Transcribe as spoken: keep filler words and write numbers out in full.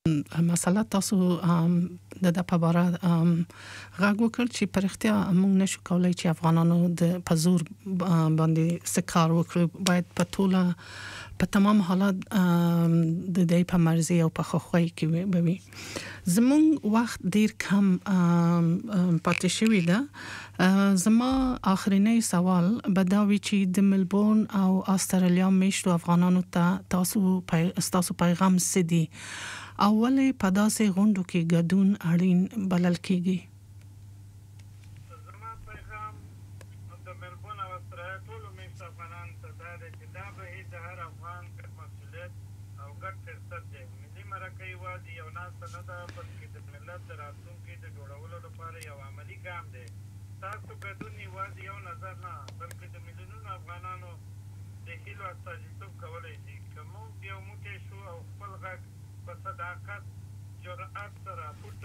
مسله تاسو د د په اړه غږ وکړ چې په اړتیا موږ نشو کولای چې افغانانو د پزور باندې سکار وکړو باید په ټوله په تمام حالات د دې په مرزي او په خوخوي کې وي زموږ وخت ډیر کم پاتې شوی ده زما اخرینی سوال بداوی چې د ملبورن او استرالیا میشتو افغانانو ته تاسو تاسو پیغام سدي اوله په داسې غونډو کې ګډون اړین بلل کېږي زما پیغام د ملبورن او استرالیا ټول میشتو افغانان ته دا دی چې دا به د هر افغان ګډ مسؤلیت او ګډ فرصت دی ملي مرکه یوازې یو ناسته نه ده بلکې د ملت د راتلونکي د جوړولو لپاره یو عملي ګام دی تاسو ګډون یوازې یو نظر نه بلکې د میلیونونو افغانانو د هیلو استازیتوب کولی شي که موږ یو موټی شو او خپل غږ په صداقت جرأت سره پورته